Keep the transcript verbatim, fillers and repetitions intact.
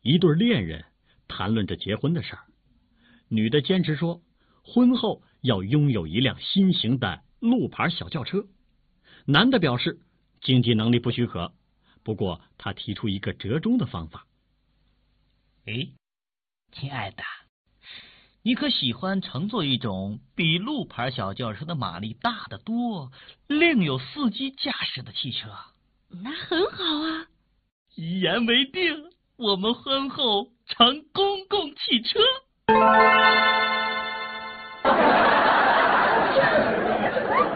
一对恋人谈论着结婚的事儿。女的坚持说，婚后要拥有一辆新型的路牌小轿车。男的表示，经济能力不许可，不过他提出一个折中的方法。 哎，亲爱的，你可喜欢乘坐一种比路牌小轿车的马力大得多、另有司机驾驶的汽车？ 那很好啊。 一言为定，我们婚后乘公共汽车。